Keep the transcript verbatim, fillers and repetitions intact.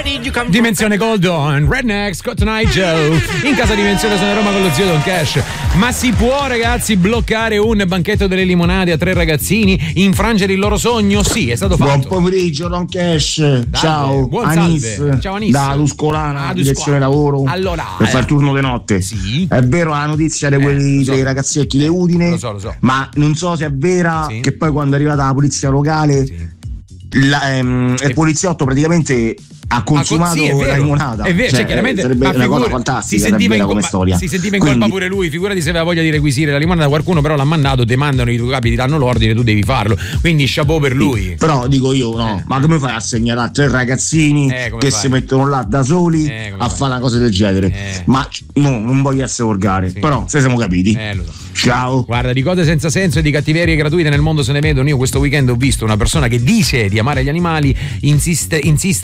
did you come Dimensione Goldon, Rednecks, Cotton Eye Joe. In casa Dimensione sono a Roma con lo zio Don Cash. Ma si può, ragazzi, bloccare un banchetto delle limonade a tre ragazzini, infrangere il loro sogno? Sì, è stato fatto. Buon pomeriggio, Don Cash. Dai, Ciao, buon Anis. salve. Ciao Anis. Da Tuscolana, Ah, direzione lavoro. Allora, per eh. fare il turno di notte. Sì. È vero la notizia di quelli lo so. dei ragazzetti di Udine, Lo so, lo so. ma non so se è vera Sì. che poi quando è arrivata la polizia locale Sì. la, ehm, il poliziotto praticamente ha consumato sì, è la vero. limonata. È vero, cioè, Cioè, chiaramente sarebbe ma una figura, cosa fantastica, si sentiva, in, come ma, storia. si sentiva in Quindi, colpa pure lui, figurati se aveva voglia di requisire la limonata, qualcuno però l'ha mandato, te mandano i tuoi capi, ti danno l'ordine, tu devi farlo, quindi chapeau per lui. sì, però dico io, no, Eh. ma come fai a segnalare a tre ragazzini Eh, come che fai? si mettono là da soli Eh, come a fai? fare una cosa del genere? Eh. Ma no, non voglio essere volgare, Sì. però se siamo capiti. Eh, lo so. Ciao. Guarda, di cose senza senso e di cattiverie gratuite nel mondo se ne vedono. Io questo weekend ho visto una persona che dice di amare gli animali, insiste, insiste